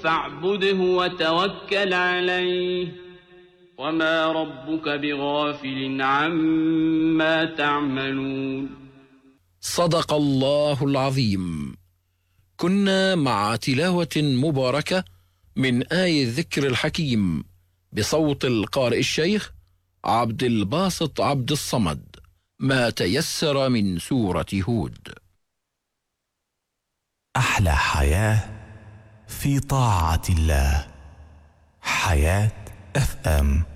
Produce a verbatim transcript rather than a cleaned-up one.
فاعبده وتوكل عليه وما ربك بغافل عما تعملون. صدق الله العظيم. كنا مع تلاوة مباركة من آية الذكر الحكيم بصوت القارئ الشيخ عبد الباسط عبد الصمد، ما تيسر من سورة هود. أحلى حياة في طاعة الله. حياة اف ام.